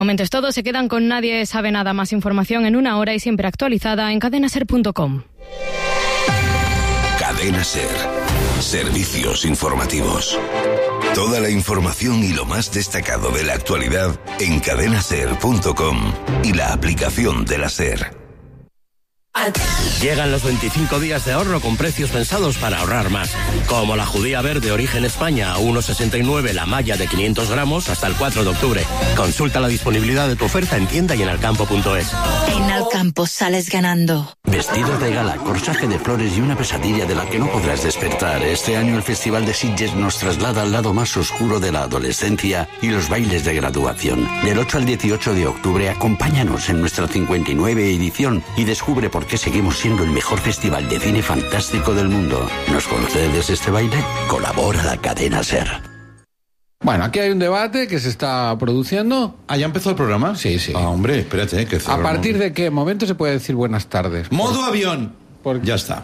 Momento es todo, se quedan con Nadie sabe nada. Más información en una hora y siempre actualizada en cadenaser.com. Cadena Ser. Servicios informativos. Toda la información y lo más destacado de la actualidad en cadenaser.com y la aplicación de la Ser. Llegan los 25 días de ahorro con precios pensados para ahorrar más. Como la judía verde origen España a 1,69 la malla de 500 gramos hasta el 4 de octubre. Consulta la disponibilidad de tu oferta en tienda y en alcampo.es. En Alcampo sales ganando. Vestidos de gala, corsaje de flores y una pesadilla de la que no podrás despertar. Este año el Festival de Sitges nos traslada al lado más oscuro de la adolescencia y los bailes de graduación. Del 8 al 18 de octubre, acompáñanos en nuestra 59 edición y descubre por qué seguimos siendo el mejor festival de cine fantástico del mundo. ¿Nos concedes este baile? Colabora la cadena Ser. Bueno, aquí hay un debate que se está produciendo. ¿Ah, ya empezó el programa? Sí, sí. Ah, hombre, espérate, que ¿A partir de qué momento se puede decir buenas tardes? ¡Modo avión! Ya está.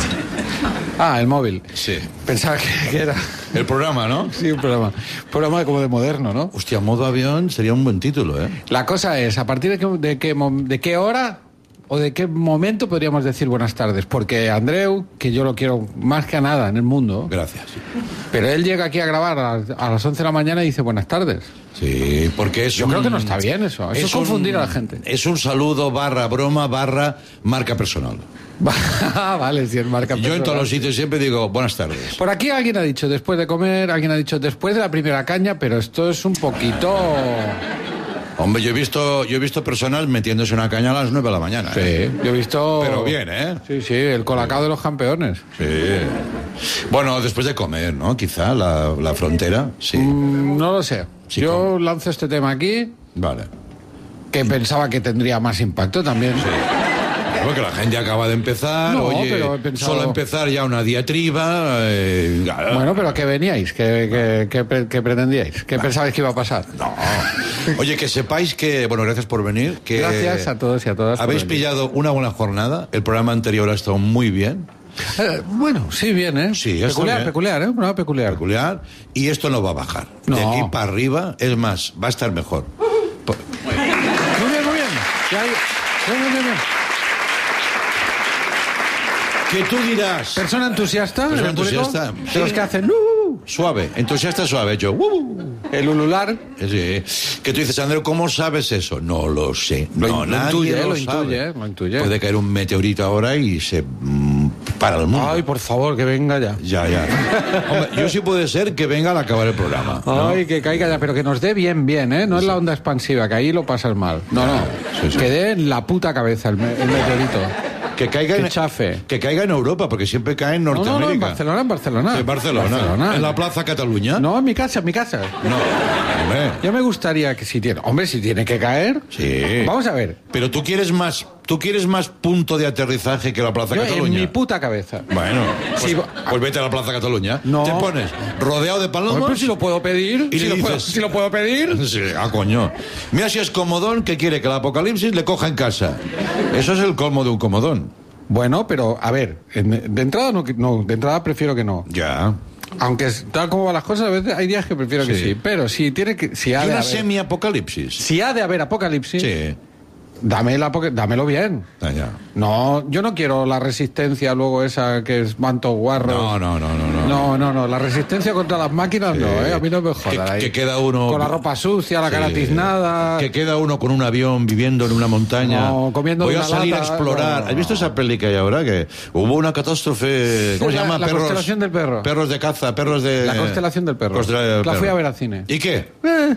Ah, el móvil. Sí. Pensaba que era... El programa, ¿no? Sí, un programa. Un programa como de moderno, ¿no? Hostia, modo avión sería un buen título, ¿eh? La cosa es, ¿a partir de qué hora o de qué momento podríamos decir buenas tardes? Porque Andreu, que yo lo quiero más que a nada en el mundo... Gracias. Pero él llega aquí a grabar a las 11 de la mañana y dice buenas tardes. Sí, porque es Yo creo que no está bien eso. Eso es confundir a la gente. Es un saludo / broma / marca personal. Vale, si es marca personal. Yo en todos los sitios siempre digo buenas tardes. Por aquí alguien ha dicho después de comer, alguien ha dicho después de la primera caña, pero esto es un poquito... Hombre, yo he visto personal metiéndose una caña a las 9 de la mañana. Sí, yo he visto... Pero bien, ¿eh? Sí, el colacao de los campeones. Sí. Bueno, después de comer, ¿no? Quizá la frontera, sí. No lo sé. Sí, yo lanzo este tema aquí. Vale. Que pensaba que tendría más impacto también. Sí. Porque la gente acaba de empezar, no, oye, pero he pensado... solo empezar ya una diatriba... Bueno, pero ¿qué veníais? ¿Qué pretendíais? ¿Qué pensabais que iba a pasar? No. Oye, que sepáis que... Bueno, gracias por venir. Que gracias a todos y a todas. Habéis pillado una buena jornada. El programa anterior ha estado muy bien. Bueno, sí, bien, ¿eh? Sí, peculiar, ¿eh? Un programa peculiar. Peculiar. Y esto no va a bajar. No. De aquí para arriba, es más, va a estar mejor. Muy bien. Bien. ¿Qué tú dirás? ¿Persona entusiasta? Persona entusiasta. De los que hacen... Suave, entusiasta suave. Yo... El ulular. Sí. Que tú dices, Andreu, ¿cómo sabes eso? No lo sé. Nadie lo sabe. Lo intuye. Puede caer un meteorito ahora y se para el mundo. Ay, por favor, que venga ya. Ya. Hombre, yo sí puede ser que venga al acabar el programa, ¿no? Ay, que caiga ya, pero que nos dé bien, ¿eh? No es la onda expansiva, que ahí lo pasas mal. No. Sí. Que dé en la puta cabeza el meteorito. Que caiga que caiga en Europa, porque siempre cae en Norteamérica. No, en Barcelona. Sí, Barcelona. En la Plaza Cataluña. No, en mi casa. No, hombre. Yo me gustaría que si tiene que caer. Sí. Vamos a ver. Pero tú quieres más punto de aterrizaje que la Plaza Cataluña. En mi puta cabeza. Bueno, pues vete a la Plaza Cataluña. No. Te pones rodeado de palomas. Pero si lo puedo pedir. Y le dices, si lo puedo pedir. Sí, coño. Mira si es comodón que quiere que el apocalipsis le coja en casa. Eso es el colmo de un comodón. Bueno, pero a ver, de entrada no, de entrada prefiero que no. Ya. Aunque tal como van las cosas, a veces hay días que prefiero que sí. Pero si ha de haber semi-apocalipsis. Si ha de haber apocalipsis, sí. Dámelo bien. Ya. No, yo no quiero la resistencia luego esa que es manto guarro. No, la resistencia contra las máquinas sí. No, a mí no me jodan. Que queda uno con la ropa sucia, la cara tiznada. Que queda uno con un avión viviendo en una montaña. No, comiendo voy a salir a explorar. ¿Has visto esa peli que hay ahora? Que hubo una catástrofe. ¿Cómo se llama? La constelación del perro. Perros de caza, perros de. La constelación del perro. La fui a ver al cine. ¿Y qué?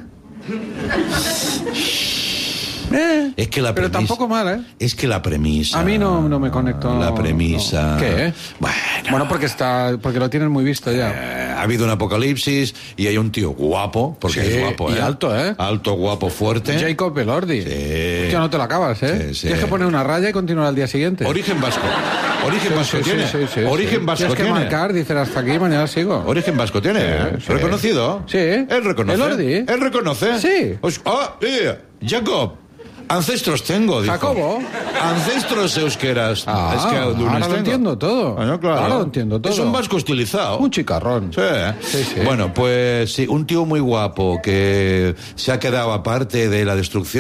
Es que la pero tampoco mal, ¿eh? Es que la premisa... A mí no me conecto. La premisa... No. ¿Qué? Bueno, porque lo tienen muy visto ya. Ha habido un apocalipsis y hay un tío guapo, porque es guapo, y alto, ¿eh? Alto, guapo, fuerte. Jacob Elordi. Sí. Que no te lo acabas, ¿eh? Sí. Tienes que poner una raya y continuar al día siguiente. Origen vasco. Origen vasco tiene. Sí. Origen vasco tiene. Tienes que marcar, dicen hasta aquí, mañana sigo. Origen vasco tiene. Sí. ¿Reconocido? Sí. Él reconoce. Elordi. Él reconoce. Sí. Jacob. Ancestros tengo, dijo. Jacobo. Ancestros euskeras. Ahora lo entiendo todo. Bueno, claro. Ahora lo entiendo todo. Es un vasco estilizado. Un chicarrón. Sí. Sí. Bueno, pues sí, un tío muy guapo que se ha quedado aparte de la destrucción